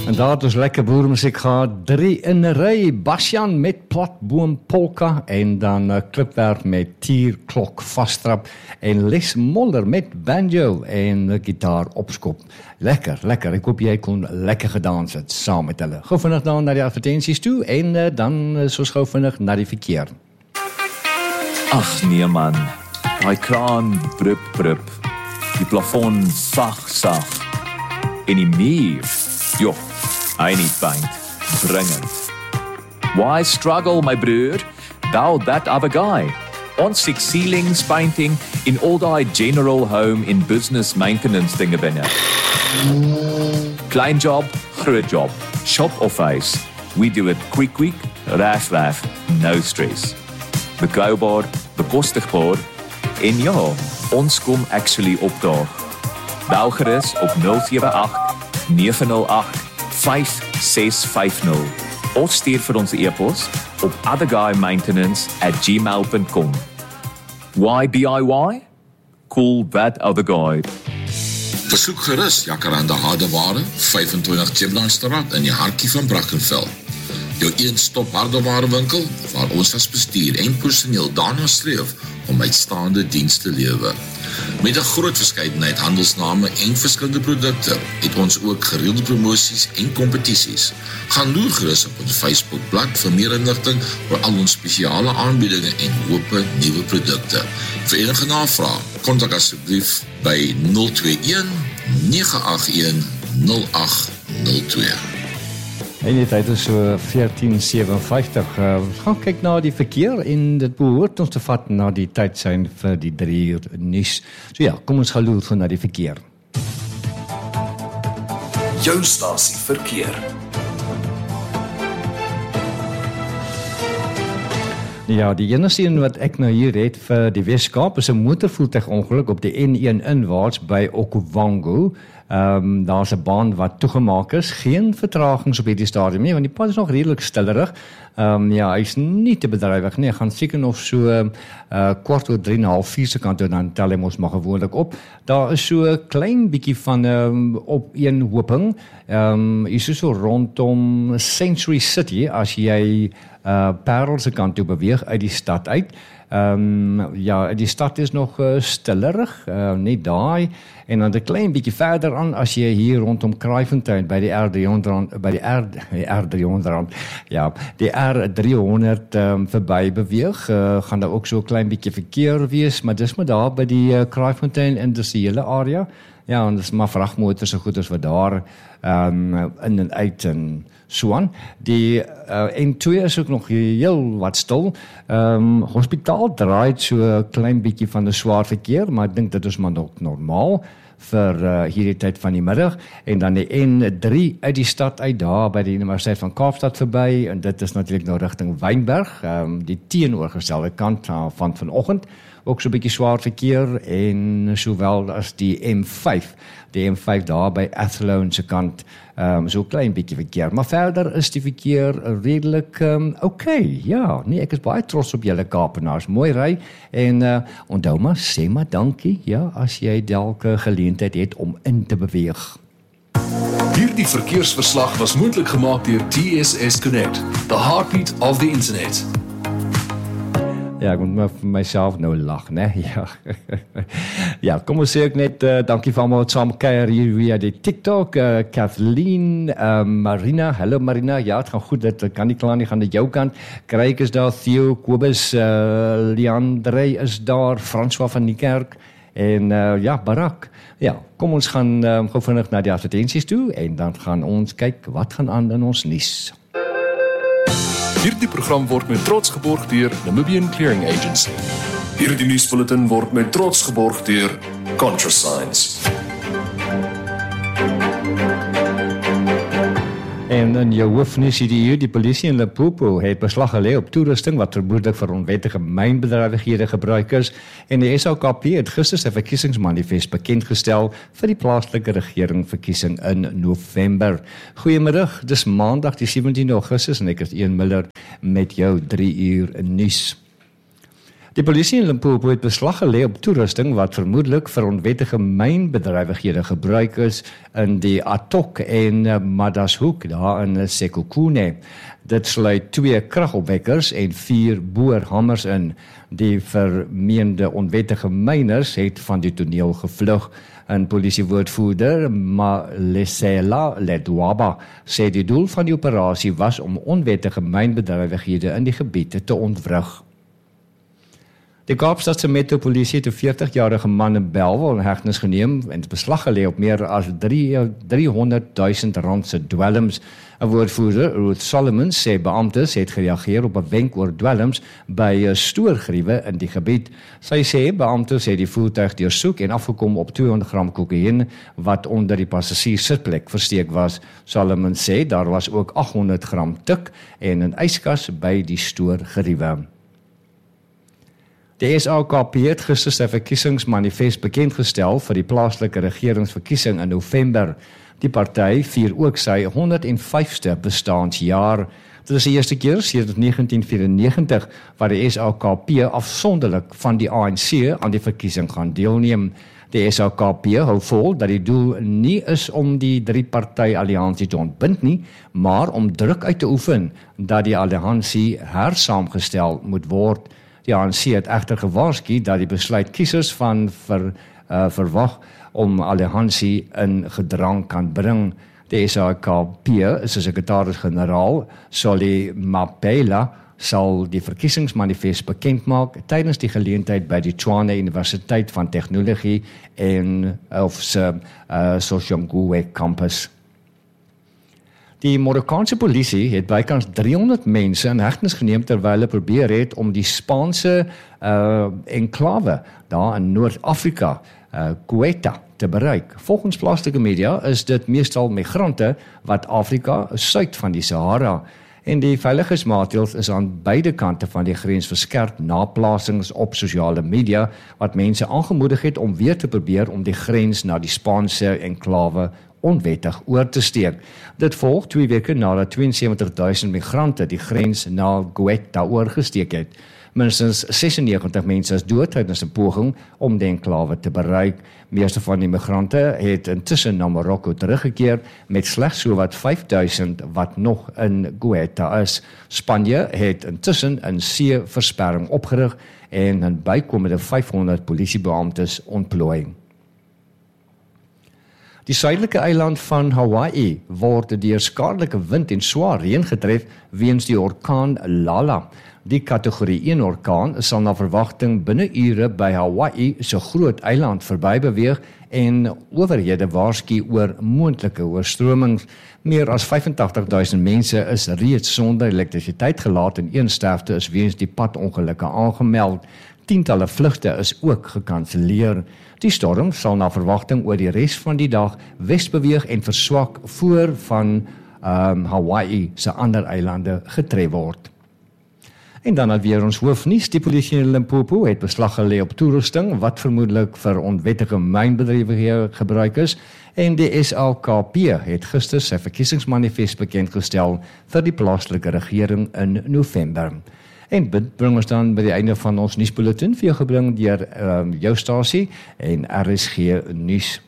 En daar het ons lekker boermuziek gehad, 3 in 'n ry, Basjan met Platboom Polka en dan Klipwerk met Tierklok Vastrap en Les Moller met banjo en gitaar opskop. Lekker, lekker. Ek hoop jy kon lekker gedans het saam met hulle. Gou vinnig dan na die advertensies toe en dan soos gou vinnig na die verkeer. Ag nee man, daai kraan brup brup, die plafon sag en die muur, joh, I need paint, dringend. Why struggle my broer, thou that other guy? Ons six ceilings painting in all die general home in business maintenance dinge binne. Klein job, groot job, shop of face, we do it quick, raf, no stress. Betrouwbaar, bekostigbaar en ja, ons kom actually opdaag. Bel gerus op 078-908-5650 of stuur vir ons e-pos op otherguymaintenance@gmail.com. Why DIY? Cool that other guy. Besoek gerus Jacaranda Hardeware, 25 Chiplandstraat in die hartjie van Brackenfell. Jou een-stop hardewarewinkel waar ons as bestuur en personeel daarna streef om uitstaande diens te lewe. Met 'n groot verskeidenheid handelsname en verskillende produkte het ons ook gereelde promosies en kompetisies. Gaan loer gerus op ons Facebookblad vir meer inligting oor al ons spesiale aanbiedinge en hoope nuwe produkte. Vir enige navraag, kontak asseblief by 021 981 0802. En die tyd is so 14:57. Gaan kyk na die verkeer en dit behoort ons te vat na die tyd zijn vir die 3 uur nuus. So ja, kom ons gaan loer na die verkeer. Jou stasie verkeer. Ja, die enigste een wat ek nou hier het vir die Weskaap is 'n motorvoertuigongeluk op die N1 inwaarts by Okavango. Daar's 'n baan wat toegemaak is, geen vertragings op hierdie stadium nie, want die pad is nog redelik stillerig. Ja, hy is nie te bedrywig nie, gaan seker nog so kwart oor 3:30, 4 se kant toe, dan tel hy ons maar gewoonlik op. Daar is so 'n klein bietjie van opeenhoping, hier is so rondom Century City, as jy Parel se kant toe beweeg uit die stad uit. Ja, die stad is nog stillerig, net daai, en dan 'n klein bietjie verder aan, as jy hier rondom Kraaifontein by die R300, die R300 verby beweeg, gaan daar ook so 'n klein bietjie verkeer wees, maar dis maar daar by die Kraaifontein en dis die hele area. Ja, en dis maar vragmotors so goed as wat daar in en uit en so aan. Die N2 is ook nog heel wat stil. Hospitaal draait so 'n klein bietjie van 'n swaar verkeer, maar ek dink dit is maar nog normaal vir hierdie tyd van die middag. En dan die N3 uit die stad uit, daar by die Universiteit van Kaapstad verby, en dit is natuurlik nou rigting Wynberg, die teenoorgestelde kant van vanoggend. Ook so 'n bietjie swaar verkeer en sowel as die M5. Die M5 daar by Athlone se kant, so 'n klein bietjie verkeer. Maar verder is die verkeer redelik okay. Ja, nee, ek is baie trots op julle Kaapenaars. Mooi ry en onthou maar, sê maar dankie, ja, as jy dalk 'n geleentheid het om in te beweeg. Hierdie verkeersverslag was moontlik gemaak deur TSS Connect, the heartbeat of the internet. Ja, ek moet maar vir myself nou lag, né? Ja. Ja, kom ons sê ook net dankie vir almal wat saam kuier hier via die TikTok. Kathleen, Marina, hallo Marina. Ja, het gaan goed, dit kan nie klaar nie, gaan aan jou kant. Kryk is daar, Theo, Kobus, Leandre is daar, François van die Kerk en ja, Barak. Ja, kom ons gaan gou vinnig na die advertensies toe en dan gaan ons kyk wat gaan aan in ons nuus. Hierdie program word met trots geborg deur Namibian Clearing Agency. Hierdie nuusbulletin word met trots geborg deur ContraSigns. En in jou hoofnuus die polisie in Limpopo het beslag gelê op toerusting wat vermoedelik vir onwettige mynbedrywighede gebruik is, en die SAKP het gister sy verkiesingsmanifest bekendgestel vir die plaaslike regeringverkiesing in November. Goeiemiddag, dis Maandag die 17de Augustus en ek is Ian Miller met jou 3 uur nuus. Die polisie in Limpopo het beslag gelê op toerusting wat vermoedelik vir onwettige mynbedrywighede gebruik is in die Atok en Madashoek daar in Sekhukhune. Dit sluit 2 kragopwekkers en 4 boorhammers in. Die vermeende onwettige myners het van die toneel gevlug. 'n Polisiewoordvoerder, Malesela Ledwaba, sê die doel van die operasie was om onwettige mynbedrywighede in die gebied te ontwrig. Die Kaapstadse Metropolisie het 'n 40-jarige man in Bellville in hegtenis geneem en beslag gelê op meer as R300,000 se dwelms. 'n Woordvoerder, Ruth Solomon, sê beamptes het gereageer op 'n wenk oor dwelms by stoorgeriewe in die gebied. Sy sê beamptes het die voertuig deursoek en afgekom op 200 gram kokaïen wat onder die passasierssitplek versteek was. Solomon sê daar was ook 800 gram tik en 'n yskas by die stoorgeriewe. Die SAKP het gister sy verkiesingsmanifest bekendgestel vir die plaaslike regeringsverkiesing in November. Die party vier ook sy 105ste bestaanjaar. Dit is die eerste keer sedert 1994 waar die SAKP afsonderlik van die ANC aan die verkiesing gaan deelneem. Die SAKP hou vol dat die doel nie is om die 3-party-alliansie te ontbind nie, maar om druk uit te oefen dat die alliansie hersaamgestel moet word. Die ANC het egter gewaarsku dat die besluit kiesers van verwag om alliansie in gedrang kan bring. Die SAKP se sekretaris-generaal, Solly Mapela, sal die verkiesingsmanifest bekend maak tydens die geleentheid by die Tshwane Universiteit van Tegnologie en se Soshanguve campus. Die Marokkaanse polisie het bykans 300 mense in hegtenis geneem terwyl hulle probeer het om die Spaanse enklawe daar in Noord-Afrika, Ceuta, te bereik. Volgens plaaslike media is dit meestal migrante wat Afrika suid van die Sahara. En die veiligheidsmaatreëls is aan beide kante van die grens verskerp na plasings op sosiale media wat mense aangemoedig het om weer te probeer om die grens na die Spaanse enklawe onwettig oor te steek. Dit volg 2 weke nadat 72,000 migrante die grens na Ceuta oorgesteek het. Minstens 96 mense is dood tydens 'n poging om die enklawe te bereik. Meeste van die migrante het intussen na Marokko teruggekeer met slegs sowat 5,000 wat nog in Ceuta is. Spanje het intussen 'n see-versperring opgerig en 'n bykomende 500 polisiebeamptes ontplooi. Die suidelike eiland van Hawaii word deur skadelike wind en swaar reën getref weens die orkaan Lala. Die kategorie 1 orkaan sal na verwagting binne ure by Hawaii se groot eiland verby beweeg en owerhede waarsku oor moontlike oorstromings. Meer as 85,000 mense is reeds sonder elektrisiteit gelaat en 1 sterfte is weens die padongelukke aangemeld. Tientalle vlugte is ook gekanselleer. Die storm sal na verwagting oor die res van die dag wes beweeg en verswak voor van Hawaii se ander eilande getref word. En dan alweer ons hoofnuus. Die polisie in Limpopo het beslag gelê op toerusting wat vermoedelik vir onwettige mynbedrywighede gebruik is en die SAKP het gister sy verkiesingsmanifest bekendgestel vir die plaaslike regering in November. En dit bring ons dan by die einde van ons nuusbulletin vir jou gebring deur jou stasie en RSG nuus.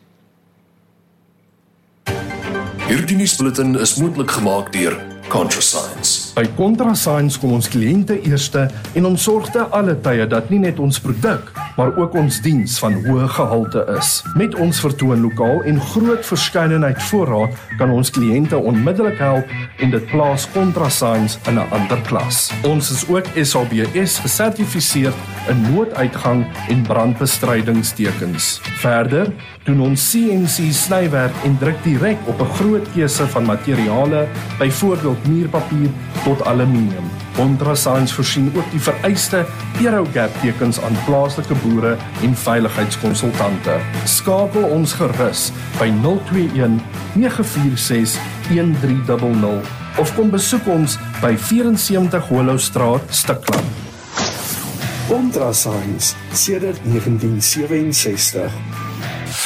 Hierdie nuusbulletin is moontlik gemaak deur ContraScience. By ContraScience kom ons kliënte eerste en ons sorg te alle tye dat nie net ons produk, maar ook ons diens van hoë gehalte is. Met ons vertoonlokaal en groot verskeidenheid voorraad kan ons kliënte onmiddellik help en dit plaas ContraScience in 'n ander klas. Ons is ook SABS gesertifiseer in nooduitgang en brandbestrydingstekens. Verder doen ons CNC snywerk en druk direk op 'n groot keuse van materiale, byvoorbeeld muurpapier tot aluminium. ContraScience voorsien ook die vereiste Aerogap tekens aan plaaslike boere en veiligheidskonsultante. Skakel ons gerus by 021 946 1300 of kom besoek ons by 74 Hollowstraat, Stikland. ContraScience sedert 1967.